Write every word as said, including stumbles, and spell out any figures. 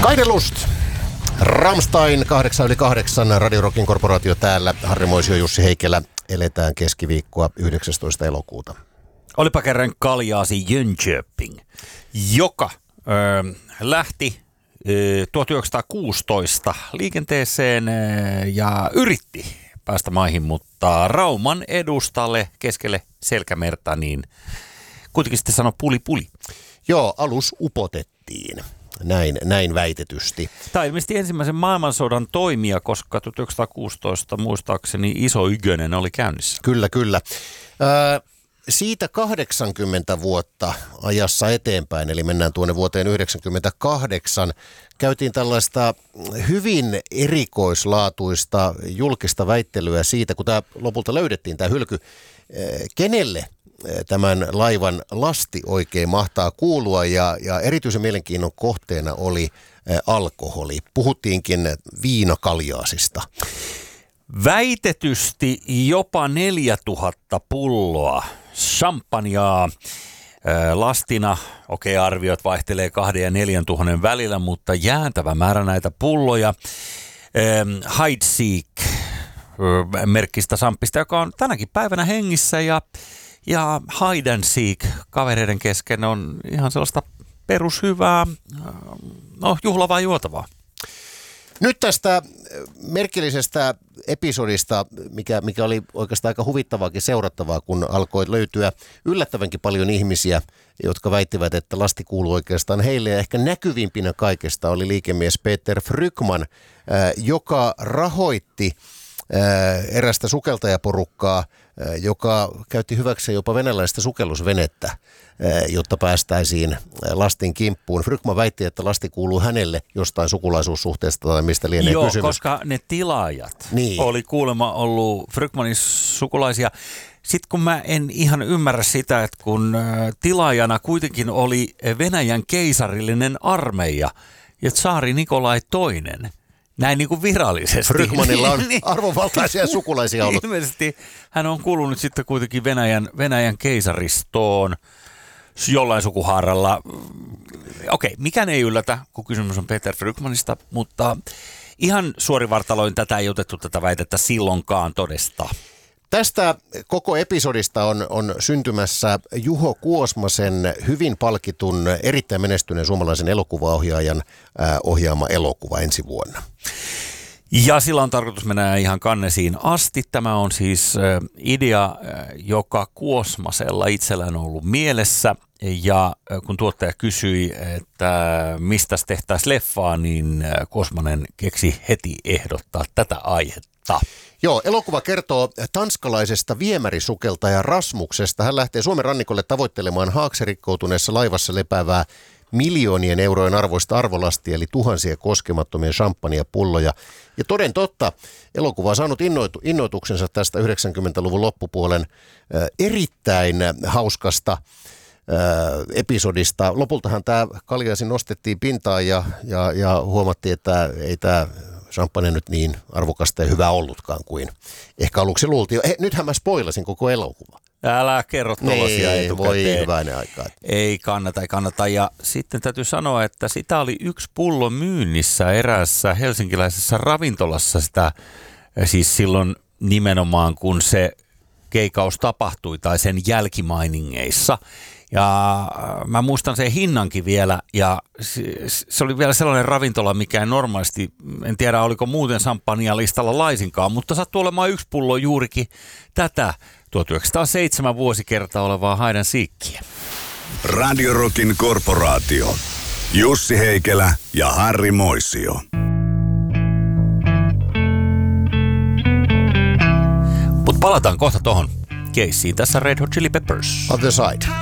Keine Lust. Rammstein, kahdeksan yli kahdeksan, Radio Rockin korporaatio täällä. Harri Moisio, Jussi Heikelä. Eletään keskiviikkoa yhdeksästoista elokuuta. Olipa kerran Kaljaasi Jönköping, joka ö, lähti ö, tuhatyhdeksänsataakuusitoista liikenteeseen ö, ja yritti päästä maihin, mutta Rauman edustalle keskelle selkämerta, niin kuitenkin sitten sanoi puli puli. Joo, alus upotettiin. Näin, näin väitetysti. Tämä on ilmeisesti ensimmäisen maailmansodan toimija, koska tuhatyhdeksänsataakuusitoista muistaakseni iso Ykönen oli käynnissä. Kyllä, kyllä. Ö, siitä kahdeksankymmentä vuotta ajassa eteenpäin, eli mennään tuonne vuoteen yhdeksänkymmentäkahdeksan, käytiin tällaista hyvin erikoislaatuista julkista väittelyä siitä, kun tämä lopulta löydettiin, tämä hylky, kenelle tämän laivan lasti oikein mahtaa kuulua, ja, ja erityisen mielenkiinnon kohteena oli ä, alkoholi. Puhuttiinkin viinakaljaasista. Väitetysti jopa neljätuhatta pulloa champagnea ä, lastina. Okei, arviot vaihtelee kahden ja neljän tuhannen välillä, mutta jääntävä määrä näitä pulloja. Heidsieck merkkistä samppista, joka on tänäkin päivänä hengissä, ja Ja hide and seek kavereiden kesken on ihan sellaista perushyvää, no juhlavaa juotavaa. Nyt tästä merkillisestä episodista, mikä, mikä oli oikeastaan aika huvittavaakin seurattavaa, kun alkoi löytyä yllättävänkin paljon ihmisiä, jotka väittivät, että lasti kuuluu oikeastaan heille. Ja ehkä näkyvimpinä kaikesta oli liikemies Peter Frykman, joka rahoitti erästä sukeltajaporukkaa, joka käytti hyväkseen jopa venäläistä sukellusvenettä, jotta päästäisiin lastin kimppuun. Frykman väitti, että lasti kuuluu hänelle jostain sukulaisuussuhteesta tai mistä lienee Joo, kysymys. Koska ne tilaajat niin oli kuulemma ollut Frykmanin sukulaisia. Sitten kun mä en ihan ymmärrä sitä, että kun tilaajana kuitenkin oli Venäjän keisarillinen armeija ja tsaari Nikolai toinen, näin niin kuin virallisesti. Frykmanilla on arvovaltaisia sukulaisia ollut. Ilmeisesti hän on kuulunut sitten kuitenkin Venäjän, Venäjän keisaristoon jollain sukuhaaralla. Okei, mikään ei yllätä, kun kysymys on Peter Frykmanista, mutta ihan suorivartaloin tätä ei otettu tätä väitettä silloinkaan todesta. Tästä koko episodista on, on syntymässä Juho Kuosmasen hyvin palkitun, erittäin menestyneen suomalaisen elokuvaohjaajan äh, ohjaama elokuva ensi vuonna. Ja sillä on tarkoitus mennä ihan kannesiin asti. Tämä on siis äh, idea, äh, joka Kuosmasella itsellään on ollut mielessä. Ja äh, kun tuottaja kysyi, että mistä tehtäisiin leffaa, niin äh, Kuosmanen keksi heti ehdottaa tätä aihetta. Joo, elokuva kertoo tanskalaisesta viemärisukeltaja Rasmuksesta. Hän lähtee Suomen rannikolle tavoittelemaan haaksirikkoutuneessa laivassa lepäävää miljoonien eurojen arvoista arvolastia, eli tuhansia koskemattomia champagnepulloja. Ja toden totta, elokuva on saanut innoitu, innoituksensa tästä yhdeksänkymmentäluvun loppupuolen äh, erittäin hauskasta äh, episodista. Lopultahan tämä Kaljaasi nostettiin pintaan ja, ja, ja huomattiin, että ei tämä champagne nyt niin arvokasta ja hyvää ollutkaan kuin ehkä aluksi luultiin. He, nythän mä spoilasin koko elokuva. Älä kerro tuollaisia etukäteen. Voi hyvänen aikaa. Ei kannata, ei kannata. Ja sitten täytyy sanoa, että sitä oli yksi pullo myynnissä eräässä helsinkiläisessä ravintolassa sitä, siis silloin nimenomaan kun se keikaus tapahtui tai sen jälkimainingeissa. Ja mä muistan sen hinnankin vielä, ja se oli vielä sellainen ravintola, mikä ei normaalisti, en tiedä oliko muuten champagnea listalla laisinkaan, mutta sattui olemaan yksi pullo juurikin tätä tuhatyhdeksänsataaseitsemän vuosikertaa olevaa hide and seekia. Radio Rockin korporaatio. Jussi Heikelä ja Harri Moisio. Mutta palataan kohta tuohon keissiin. Tässä Red Hot Chili Peppers. Other Side.